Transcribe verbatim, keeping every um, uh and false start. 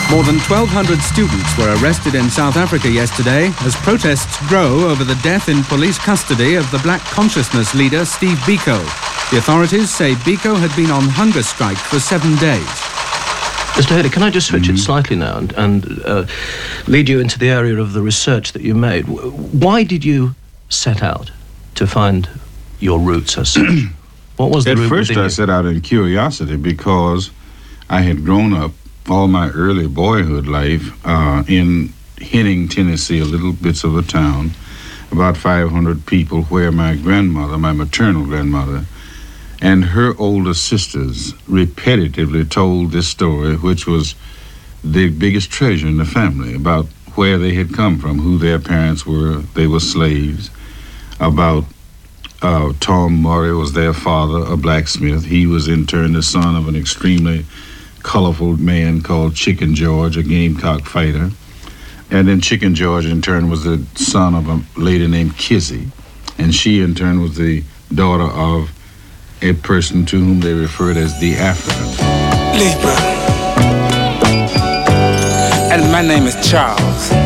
More than twelve hundred students were arrested in South Africa yesterday as protests grow over the death in police custody of the Black Consciousness leader Steve Biko. The authorities say Biko had been on hunger strike for seven days. Mister Haley, can I just switch Mm-hmm. it slightly now and, and uh, lead you into the area of the research that you made? W- Why did you set out to find your roots as such? What was the At root first within I you? set out in curiosity because I had grown up all my early boyhood life uh, in Henning, Tennessee, a little bits of a town, about five hundred people, where my grandmother, my maternal grandmother, and her older sisters repetitively told this story, which was the biggest treasure in the family, about where they had come from, who their parents were. They were slaves. About uh, Tom Murray was their father, a blacksmith. He was in turn the son of an extremely colorful man called Chicken George, a gamecock fighter. And then Chicken George in turn was the son of a lady named Kizzy, and she in turn was the daughter of a person to whom they referred as the African. Libra. And my name is Charles.